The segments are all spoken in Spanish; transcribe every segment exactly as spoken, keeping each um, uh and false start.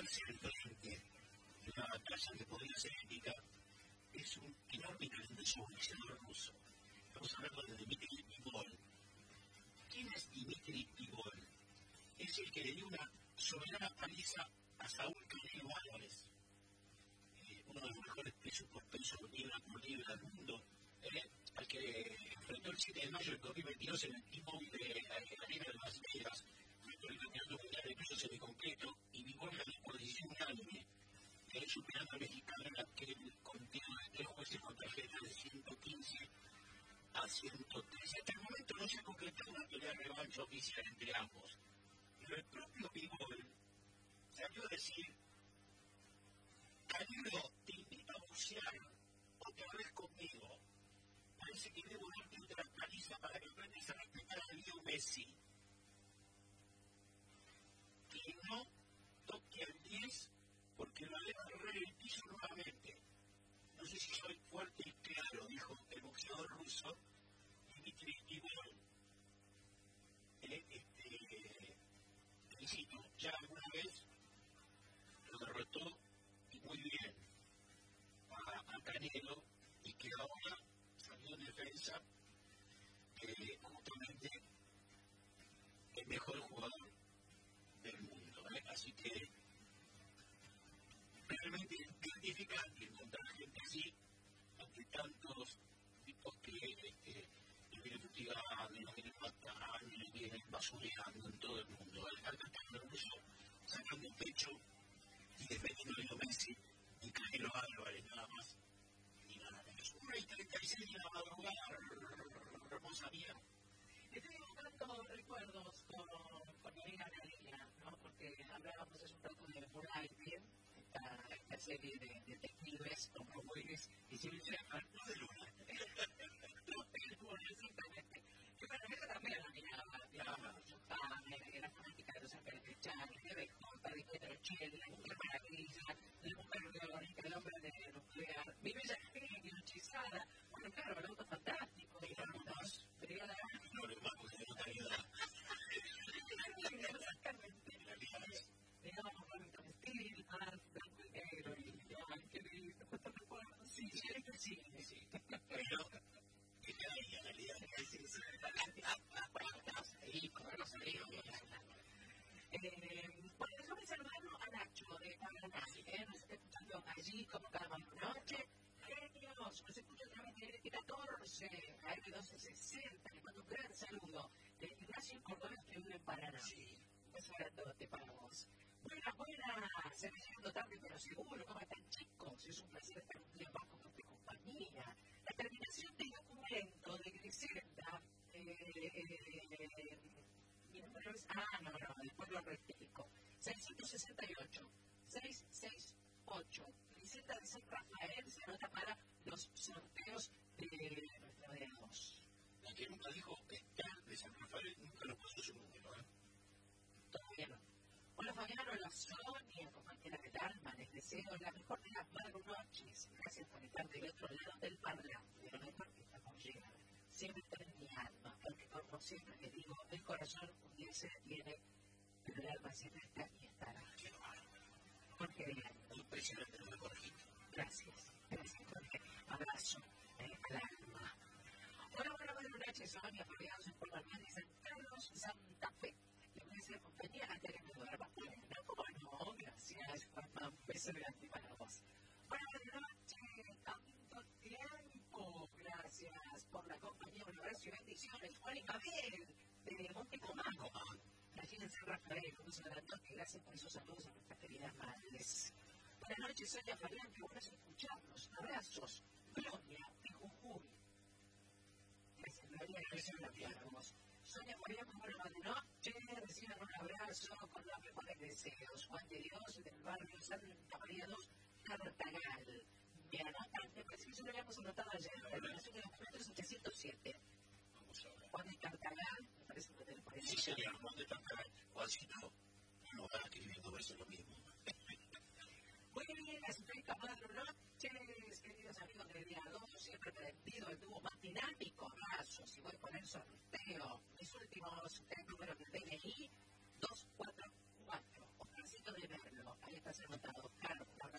ponerse al frente de una batalla que podría ser épica es un enorme y talentoso boxeador ruso. Estamos hablando de Dmitry Bivol. ¿Quién es Dmitry Bivol? Es el que le dio una soberana paliza a Saúl Canelo Álvarez, eh, uno de los mejores pesos por peso libra por libra del mundo, eh, al que enfrentó el siete de mayo del dos mil veintidós en el T-Mobile de la Arena de Las Vegas, frente al campeonato mundial de peso semicompleto, y Bivol ganó por decisión unánime, eh, superando al mexicano en aquel conteo de tres jueces con tarjeta de ciento quince a ciento trece. Hasta el momento no se ha concretado una pelea de revancha oficial entre ambos. Pero el propio Bivol salió a decir: Canelo, te invito a boxear otra vez conmigo. Parece que debo darte otra paliza para que aprendas a respetar a Leo Messi. Que no toque al diez porque lo haré barrer el piso nuevamente. No sé si soy fuerte y claro, dijo el boxeador ruso Dmitry Bivol. Eh, este, felicito, ya alguna vez lo derrotó y muy bien a, a Canelo, y que ahora salió en defensa que justamente el mejor jugador del mundo. ¿eh? Así que realmente gratificante encontrar gente así ante tantos tipos que este, le vienen fustigando, le vienen matando, le vienen basureando en todo el mundo. Acá está el ruso sacando pecho y defendiendo a Leo Messi y Canelo Álvarez, nada más ni nada menos. una y treinta y seis de la madrugada, hermosa mía. Estoy buscando recuerdos con, con mi amiga Analia, ¿no? Porque hablábamos hace un rato de Moonlighting, esta, esta serie de detectives con Rob Willis y Sylvia Shepard. No de Luna. No de Luna, exactamente. Que bueno, ella también la miraba, miraba mucho Hammer, era fanática de los Ángeles de Charlie, de B J, de Petrocelli, la Mujer Maravilla, la Mujer Biológica, el Hombre de Nuclear, Mi Bella Genio, Hechizada. Bueno, claro, el Auto Fantástico, digamos, más. Brigada. No, lo más porque no te ayuda. Exactamente. Digamos, Robinson Steel, Mars, Blanco y Negro, y ay, qué lindo, ¿cuántos recuerdos? Sí, sí, sí, sí. Pero, ¿qué queda ahí, en realidad? Sí, sí, sí. Bueno, estamos ahí, con los amigos. Bueno, déjame saludarlo a Nacho de Tabernacle, ¿eh? Nos está escuchando allí como cada noche. Genios, nos escucha a través de L T catorce, a M doce sesenta, le mando un gran saludo. De Ignacio Cordobés, que vive en Paraná. Sí. Un beso grandote para vos. Buenas, buenas, se me llegando tarde, pero seguro. ¿Cómo están, chicos? Es un placer estar un día más con tu compañía. La terminación del documento de Griselda, eh, eh, mi número es, ah, no, no, después lo rectifico. seiscientos sesenta y ocho, seiscientos sesenta y ocho. Griselda de San Rafael se anota para los sorteos de nuestro día dos. La que nunca dijo estar de San Rafael nunca nos puso su número, ¿eh? Todavía no. Hola Fabián, hola Sonia, compañera del alma, les deseo la mejor de las madrugoches. Gracias por estar del otro lado del parlante, de lo mejor que estamos llegando. Siempre está en mi alma, porque como siempre les digo, el corazón un día se detiene, pero el alma siempre está y estará. Qué bárbaro. Jorge de Alma. Impresionante lo de Jorgito. Gracias, gracias Jorge. Abrazo eh, al alma. Hola, buenas madrugoches, Sonia, Fabián, soy Juan Manuel de San Carlos, Santa Fe. Le voy a decir compañía hasta que me duerma. Bueno, ¿cómo no? Gracias, Juanma. Un beso grande para vos. Buenas noches, tanto tiempo. Gracias por la compañía. Un abrazo y bendiciones. Juan y Mabel, de Monte Comán. Allí en San Rafael, un beso grandote. Gracias por esos saludos a nuestras queridas madres. Buenas noches, Sonia Fabián. Qué bueno es escucharlos. Abrazos. Gloria de Jujuy. Gracias, Gloria. Gracias a vos. Sonia Fabián, muy buenas noches. Reciban un abrazo con los mejores deseos. Juan de Dios, del barrio Santa María dos, Cartagal. Me anotan, me parece que eso lo habíamos anotado ayer. La terminación de documentos ochocientos siete. Vamos a ver. Juan de Cartagal, me parece que te parece. Sí, señor, Juan de Cartagal. Juancito, no va escribiendo eso lo mismo. Muy bien, estoy capaz de noches, queridos amigos del día dos, siempre prendido el dúo más dinámico. Abrazos, y voy a poner sorteo. Mis últimos tres números del D N I, dos cuatro cuatro. Oscarcito de Verlo, ahí está el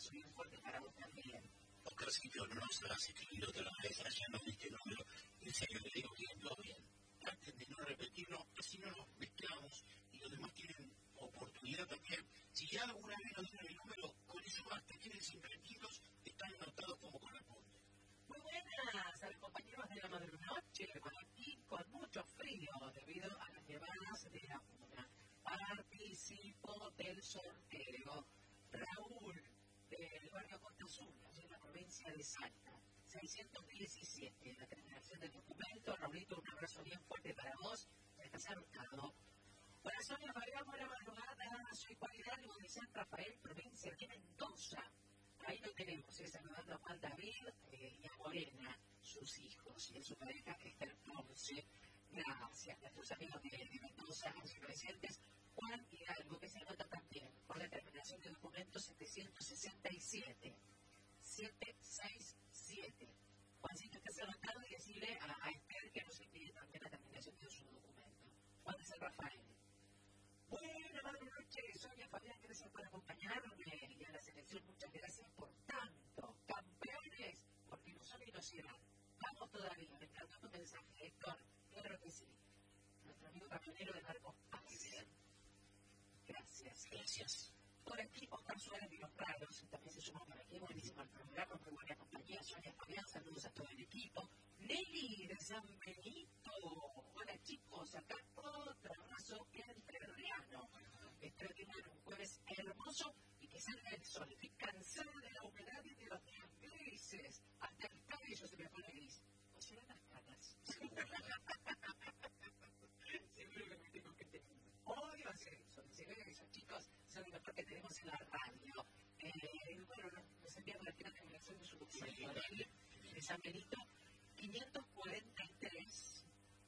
abrazo bien fuerte para vos también. Oscarcito, no nos hagas escribir otra vez, ya no viste el número. En serio, le digo que no bien. Traten de no repetirlo, así no nos mezclamos y los demás tienen oportunidad también. Si ya alguna vez no dieron el número, con eso basta, quédense tranquilos, están anotados como corresponde. Muy buenas a los compañeros de la madrugada, con aquí con mucho frío debido a las nevadas de la una. Participo del sorteo. Raúl, del barrio Costa Azul, allí en la provincia de Salta. seiscientos diecisiete, la terminación del documento. Raulito, un abrazo bien fuerte para vos. Estás anotado. Hola, Sonia Fabián, buena madrugada. Soy Juan Hidalgo de San Rafael, provincia de Mendoza. Ahí lo tenemos, ¿eh? Saludando a Juan David eh, y a Morena, sus hijos y a su pareja Esther Ponce. Gracias a tus amigos de, de Mendoza, allí presentes. Juan Hidalgo, que se anota también por la terminación del documento setecientos sesenta y siete. setecientos sesenta y siete. Juancito, estás anotado y decirle a, a Esther que nos envíe también la terminación de su documento. Juan de San Rafael. Buenas noches, Sonia Fabián, gracias por acompañarme y a la selección, muchas gracias por tanto. Campeones, porque no son y no serán. Vamos todavía, me encantó tu mensaje, Héctor. Claro que sí. Nuestro amigo camionero de Marcos Paz. Gracias. Gracias. Por aquí, Oscar Suárez de los Prados, también se sumó por aquí, buenísimo el programa, muy buena compañía. Sonia Fabián, saludos a todo el equipo. Nelly de San Benito. Hola chicos, acá otro abrazo entrerriano. Espero que tengan un jueves hermoso y que salga el sol. Estoy cansada de la humedad y de los días grises. Hasta el cabello se me pone gris. O serán las canas. Seguro que me tengo que tener. Hoy va a ser eso. Se ve eso, chicos. Son lo mejor que tenemos en la radio. Eh, bueno, nos enviamos la primera terminación de su documento. De San Benito, quinientos cuarenta y tres.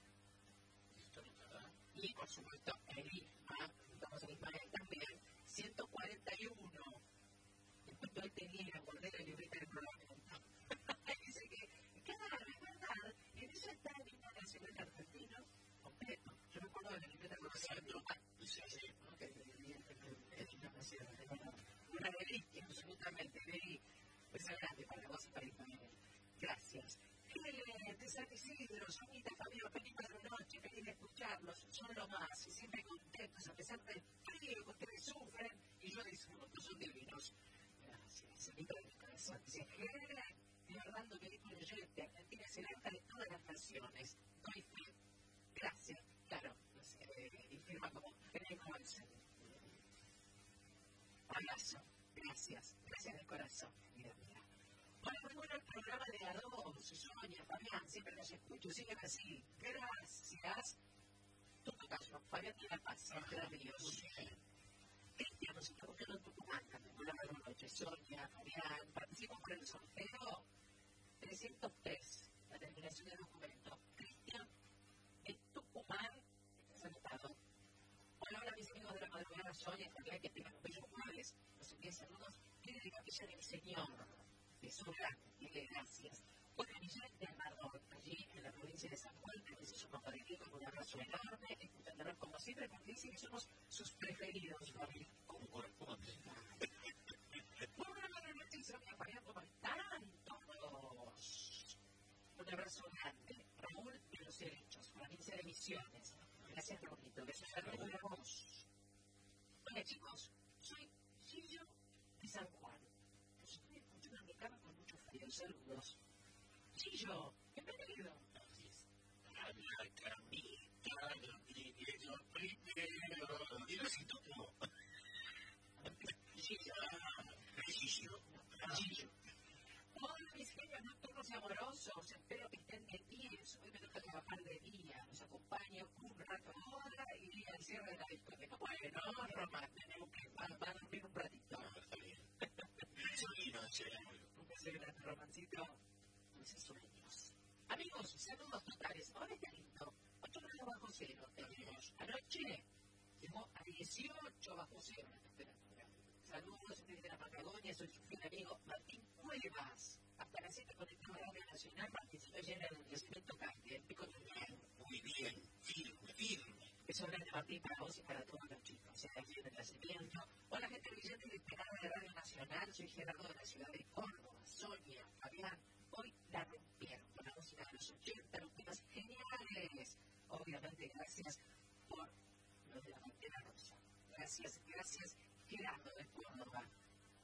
Y por supuesto, el IFMA, estamos en Ismael también, ciento cuarenta y uno. Después todo este día guardé la libreta del programa. Dice que, claro, es verdad, en eso está el himno nacional argentino completo. Yo me acuerdo de la libreta del programa. Sí, sí, ¿no? Que el himno nacional. Una reliquia, absolutamente. Beso grande para vos y para Ismael. Gracias. Eh, de San Isidro, Sonita, Fabio, feliz noche, feliz de escucharlos, son lo más, y siempre contentos a pesar del frío que ustedes sufren, y yo disfruto, son divinos. Gracias, Sonita de mi corazón. Dice, Gerard, Fernando que dijo el oyente, Argentina es el alta de todas las naciones. Doy fe. Gracias, claro, no sé, eh, y firma como Federico Olsen. Abrazo, gracias, gracias de corazón, mira, mira. Bueno, muy bueno el programa de A dos, Sonia, Fabián, siempre los escucho, siguen así. Gracias. Tu caso, Fabián de La Paz, Entre Ríos. Cristian, nos está buscando en Tucumán, también. Buenas noches, Sonia, Fabián. Participo por el sorteo trescientos tres, la terminación del documento. Cristian, de Tucumán, estás anotado. Hola, hola, mis amigos de la madrugada, Sonia, Fabián, que tengan un bello jueves. Los envío saludos. Quiere de Capilla del Señor. Eso grande, gracias. Bueno, Millán de Amargor, allí en la provincia de San Juan, que se suma por aquí con un abrazo enorme, escuchándonos como siempre, porque dice que somos sus preferidos, Fabi. Como corresponde. Buenas noches, Sonia, Fabián, ¿cómo están todos? Un abrazo grande. Raúl de los Helechos, provincia de Misiones. Gracias, Raulito. Besos a todos. Hola, chicos. Soy Gillo de San Juan. Con mucho frío, saludos. Chillo, bienvenido. Gracias. A la camita, lo que yo primero. Dilo sin toco. Chillo. Chillo. Chillo. Hola, mis genios nocturnos y amorosos. Espero que estén de pie. Hoy me toca trabajar de día. Los acompaño un rato ahora y al cierre de la discoteca. Bueno, Román, tenemos que van a dormir un ratito. Está bien. Sí, no, sí, ese gran romancito, dulces sueños. Amigos, saludos totales. Ahora está lindo. ocho grados bajo cero tenemos. Anoche llegó a dieciocho bajo cero la temperatura. Saludos desde la Patagonia. Soy su fiel amigo Martín Cuevas. Hasta las siete conectado a la Radio Nacional. Participó ayer en el yacimiento Cante, el Pico del Bien. Muy bien, firme, firme. Beso grande, Martín, para vos y para todos los chicos. Se está aquí en el yacimiento. Hola, gente brillante y despegada de Radio Nacional. Marzo y Gerardo de la ciudad de Córdoba, Sonia, Fabián, hoy la rompieron con la música de los ochenta, los temas geniales. Obviamente, gracias por lo de la Pantera Rosa. Gracias, gracias, Gerardo de Córdoba.